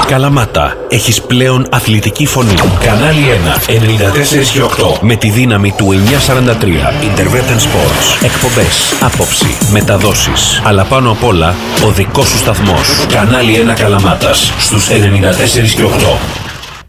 Καλαμάτα, έχεις πλέον αθλητική φωνή. Κανάλι 1, 94 και 8. Με τη δύναμη του 943. Interveten Sports. Εκπομπές, άποψη, μεταδόσεις. Αλλά πάνω απ' όλα, ο δικός σου σταθμός. Κανάλι 1 Καλαμάτας, στους 94 και 8.